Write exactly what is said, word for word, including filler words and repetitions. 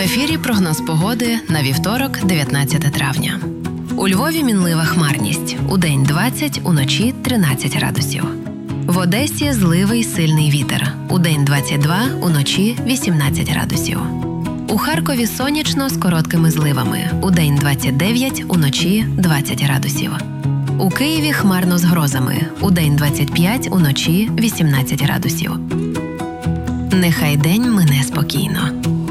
ефірі прогноз погоди на вівторок, дев'ятнадцяте травня. У Львові мінлива хмарність. Удень двадцять, уночі тринадцять градусів. В Одесі зливий сильний вітер. Удень двадцять два, уночі вісімнадцять градусів. У Харкові сонячно з короткими зливами. Удень двадцять дев'ять, уночі двадцять градусів. У Києві хмарно з грозами. Удень двадцять п'ять, уночі вісімнадцять градусів. Нехай день мине спокійно.